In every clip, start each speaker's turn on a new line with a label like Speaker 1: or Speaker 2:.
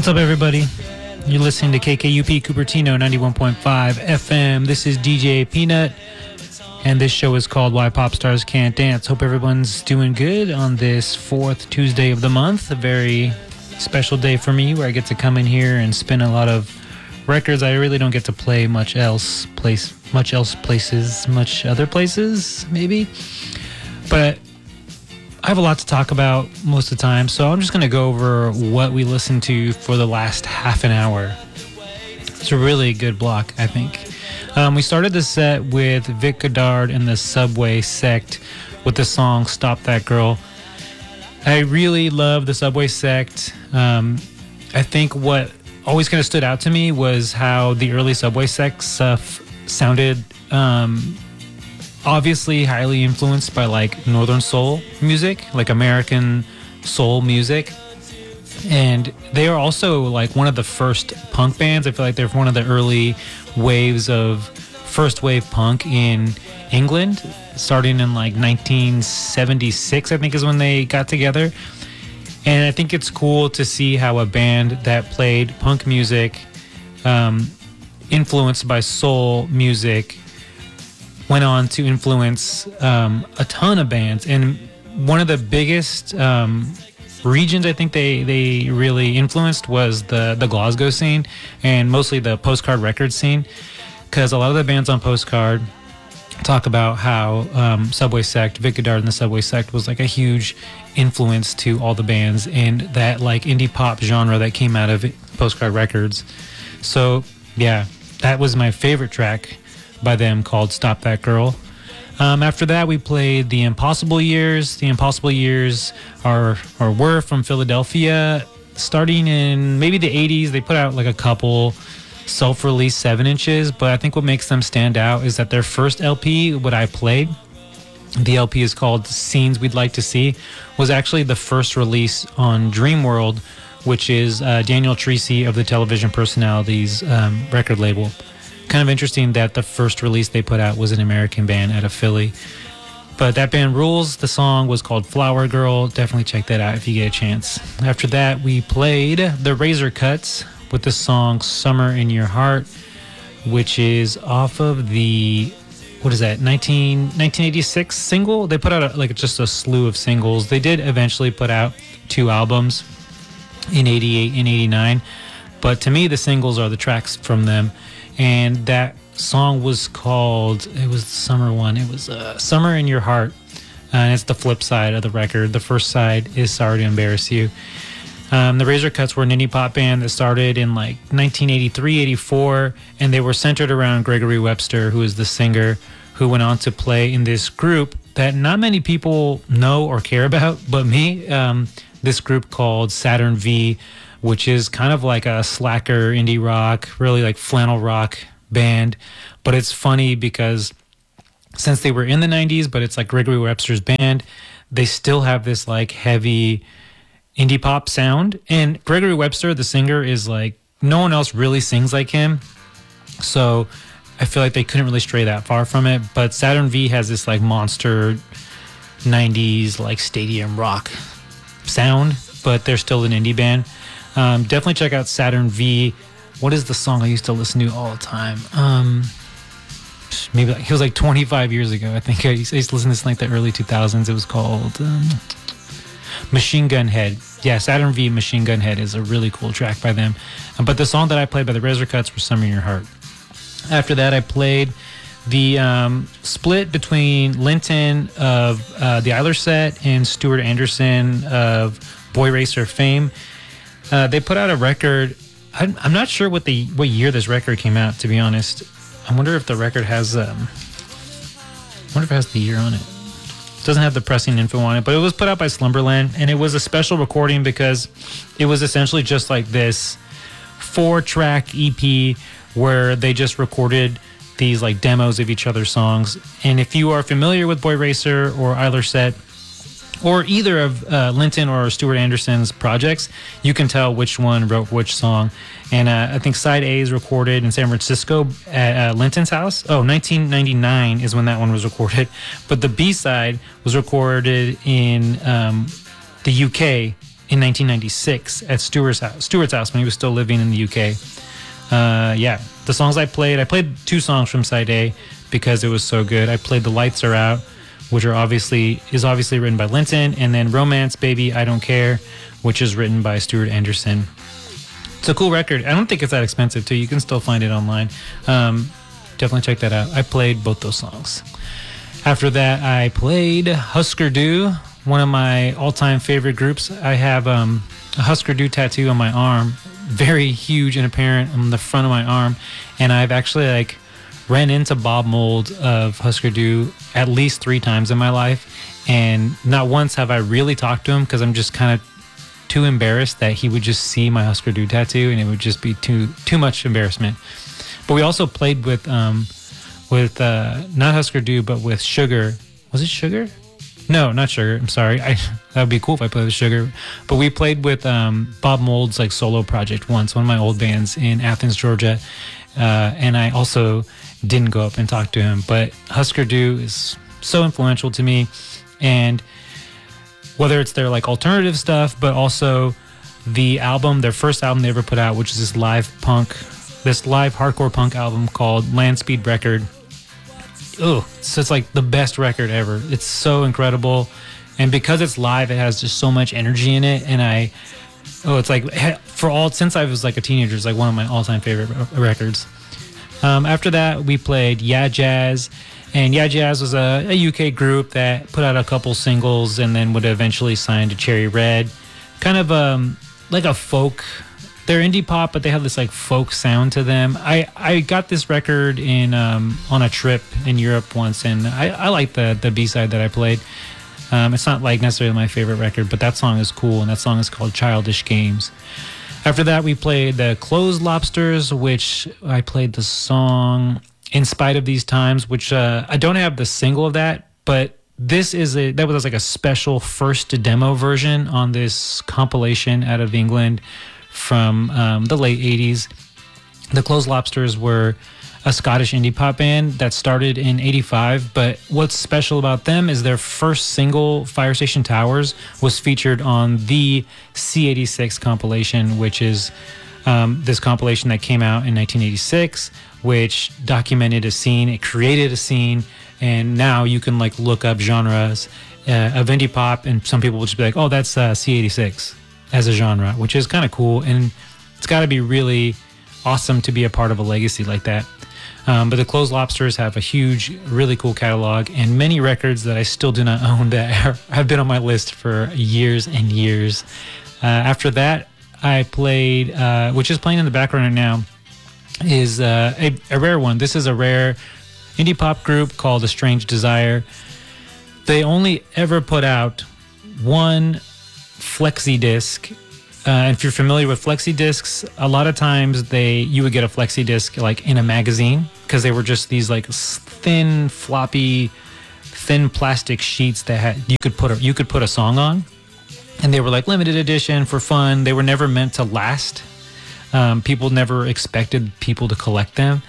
Speaker 1: What's up, everybody? You're listening to KKUP Cupertino 91.5 FM. This is DJ Peanut, and this show is called Why Pop Stars Can't Dance. Hope everyone's doing good on this fourth Tuesday of the month. A very special day for me where I get to come in here and spin a lot of records. I really don't get to play much other places, maybe. But I have a lot to talk about most of the time, so I'm just going to go over what we listened to for the last half an hour. It's a really good block, I think. We started the set with Vic Godard and the Subway Sect with the song Stop That Girl. I really love the Subway Sect. I think what always kind of stood out to me was how the early Subway Sect stuff sounded obviously highly influenced by like Northern Soul music, like American soul music. And they are also like one of the first punk bands. I feel like they're one of the early waves of first wave punk in England, starting in like 1976, I think is when they got together. And I think it's cool to see how a band that played punk music, influenced by soul music, went on to influence a ton of bands. And one of the biggest regions I think they really influenced was the Glasgow scene, and mostly the Postcard record scene, because a lot of the bands on Postcard talk about how Subway Sect, Vic Godard and the Subway Sect was like a huge influence to all the bands in that like indie pop genre that came out of Postcard Records. So yeah, that was my favorite track by them, called Stop That Girl. After that, we played The Impossible Years. The Impossible Years were from Philadelphia. Starting in maybe the 80s, they put out like a couple self-released 7-inches, but I think what makes them stand out is that their first LP, what I played, the LP is called Scenes We'd Like to See, was actually the first release on Dreamworld, which is Daniel Treacy of the Television Personalities record label. Kind of interesting that the first release they put out was an American band out of Philly. But that band rules. The song was called Flower Girl. Definitely check that out if you get a chance. After that, we played the Razor Cuts with the song Summer in Your Heart, which is off of the, 1986 single? They put out just a slew of singles. They did eventually put out 2 albums in 88 and 89. But to me, the singles are the tracks from them. And that song was called, it was the summer one, it was Summer in Your Heart. And it's the flip side of the record. The first side is Sorry to Embarrass You. The Razor Cuts were an indie pop band that started in like 1983, 84, and they were centered around Gregory Webster, who is the singer, who went on to play in this group that not many people know or care about, but me. This group called Saturn V, which is kind of like a slacker indie rock, really like flannel rock band. But it's funny because since they were in the 90s, but it's like Gregory Webster's band, they still have this like heavy indie pop sound. And Gregory Webster, the singer, is like, no one else really sings like him. So I feel like they couldn't really stray that far from it. But Saturn V has this like monster 90s like stadium rock sound, but they're still an indie band. Definitely check out Saturn V. What is the song I used to listen to all the time? Maybe it was like 25 years ago. I think I used to listen to this in like the early 2000s. It was called Machine Gun Head. Yeah, Saturn V, Machine Gun Head is a really cool track by them. But the song that I played by the Razor Cuts was Summer in Your Heart. After that, I played the split between Linton of the Eiler Set and Stuart Anderson of Boy Racer fame. They put out a record. I'm not sure what year this record came out, to be honest. I wonder if the record has the year on it. It doesn't have the pressing info on it, but it was put out by Slumberland, and it was a special recording because it was essentially just like this 4-track EP where they just recorded these like demos of each other's songs. And if you are familiar with Boy Racer or Eiler Set, or either of Linton or Stuart Anderson's projects, you can tell which one wrote which song. And I think side A is recorded in San Francisco at Linton's house. 1999 is when that one was recorded. But the B side was recorded in the UK in 1996 at Stuart's house when he was still living in the UK. Yeah, the songs I played 2 songs from side A because it was so good. I played The Lights Are Out, which is obviously written by Linton, and then Romance Baby I Don't Care, which is written by Stuart Anderson. It's a cool record. I don't think it's that expensive too. You can still find it online. Definitely check that out. I played both those songs. After that, I played Husker Du, one of my all-time favorite groups. I have a Husker Du tattoo on my arm, very huge and apparent on the front of my arm, and I've actually ran into Bob Mould of Husker Du at least 3 times in my life, and not once have I really talked to him because I'm just kind of too embarrassed that he would just see my Husker Du tattoo and it would just be too much embarrassment. But we also played with not Husker Du but with Sugar. Was it Sugar? No, not Sugar. I'm sorry. That would be cool if I played with Sugar. But we played with Bob Mould's solo project once, one of my old bands in Athens, Georgia. And I also didn't go up and talk to him. But Husker Du is so influential to me. And whether it's their alternative stuff, but also their first album they ever put out, which is this live hardcore punk album called Land Speed Record. Oh, so it's the best record ever. It's so incredible. And because it's live, it has just so much energy in it. And since I was a teenager, it's one of my all-time favorite records. After that, we played Yeah Jazz. And Yeah Jazz was a UK group that put out a couple singles and then would eventually sign to Cherry Red. Kind of a folk. They're indie pop, but they have this folk sound to them. I got this record on a trip in Europe once, and I like the B-side that I played. It's not necessarily my favorite record, but that song is cool, and that song is called Childish Games. After that, we played the Closed Lobsters, which I played the song In Spite of These Times, which I don't have the single of that, but that was a special first demo version on this compilation out of England from the late 80s. The Closed Lobsters were a Scottish indie pop band that started in 85, but what's special about them is their first single, Fire Station Towers, was featured on the C86 compilation, which is this compilation that came out in 1986, which documented a scene, it created a scene, and now you can look up genres of indie pop, and some people will just be oh, that's C86 as a genre, which is kind of cool, and it's got to be really awesome to be a part of a legacy like that. But the Closed Lobsters have a huge, really cool catalog and many records that I still do not own that have been on my list for years and years. After that, I played, which is playing in the background right now, is a rare one. This is a rare indie pop group called A Strange Desire. They only ever put out one flexi disc. If you're familiar with flexi discs, a lot of times you would get a flexi disc in a magazine because they were just these thin, floppy, thin plastic sheets that you could put a song on, and they were limited edition for fun. They were never meant to last. People never expected people to collect them.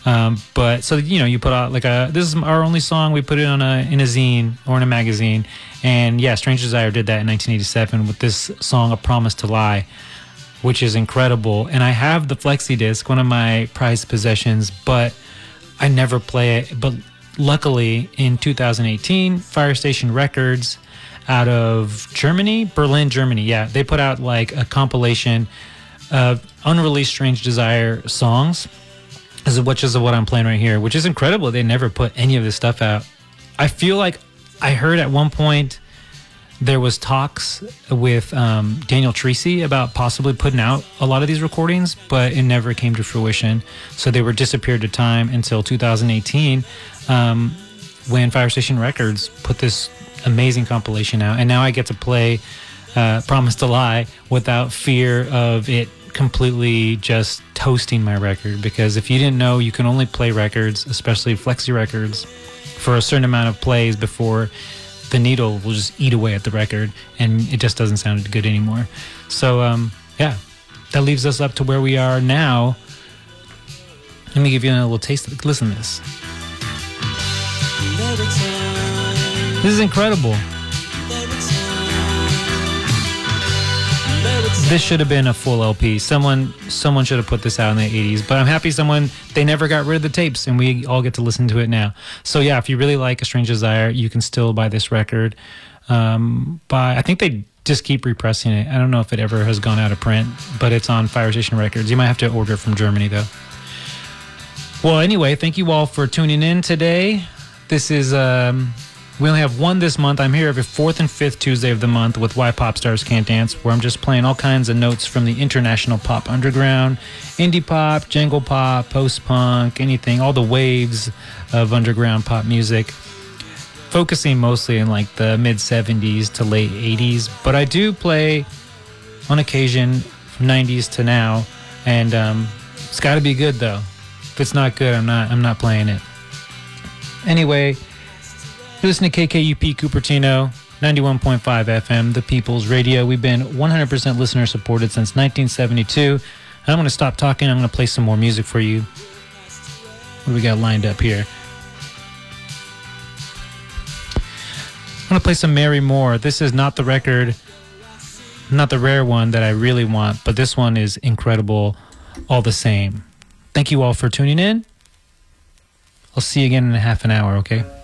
Speaker 1: But so you put out this is our only song. We put it in a zine or in a magazine, and yeah, Strange Desire did that in 1987 with this song, A Promise to Lie, which is incredible. And I have the flexi disc, one of my prized possessions, but I never play it. But luckily, in 2018, Fire Station Records out of Berlin, Germany, yeah, they put out a compilation of unreleased Strange Desire songs, which is what I'm playing right here, which is incredible. They never put any of this stuff out. I feel like I heard at one point there was talks with Daniel Treacy about possibly putting out a lot of these recordings, but it never came to fruition. So they were disappeared to time until 2018 when Fire Station Records put this amazing compilation out. And now I get to play Promise to Lie without fear of it completely just toasting my record, because if you didn't know, you can only play records, especially flexi records, for a certain amount of plays before the needle will just eat away at the record and it just doesn't sound good anymore. So yeah, that leaves us up to where we are now. Let me give you a little taste of it. Listen to this. This is incredible. This should have been a full LP. Someone should have put this out in the 80s, but I'm happy they never got rid of the tapes and we all get to listen to it now. So yeah, if you really like A Strange Desire, you can still buy this record. I think they just keep repressing it. I don't know if it ever has gone out of print, but it's on Fire Station Records. You might have to order it from Germany though. Well, anyway, thank you all for tuning in today. This is we only have one this month. I'm here every 4th and 5th Tuesday of the month with Why Pop Stars Can't Dance, where I'm just playing all kinds of notes from the international pop underground, indie pop, jangle pop, post-punk, anything, all the waves of underground pop music, focusing mostly in like the mid-70s to late 80s. But I do play, on occasion, from 90s to now, and it's got to be good, though. If it's not good, I'm not playing it. Anyway, you're listening to KKUP Cupertino, 91.5 FM, The People's Radio. We've been 100% listener supported since 1972. And I'm going to stop talking. I'm going to play some more music for you. What do we got lined up here? I'm going to play some Mary Moore. This is not the record, not the rare one that I really want, but this one is incredible all the same. Thank you all for tuning in. I'll see you again in a half an hour, okay?